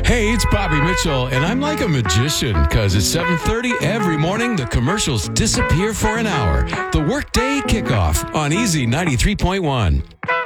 Hey, it's Bobby Mitchell, and I'm like a magician because at 7:30 every morning, the commercials disappear for an hour. The Workday Kickoff on Easy 93.1.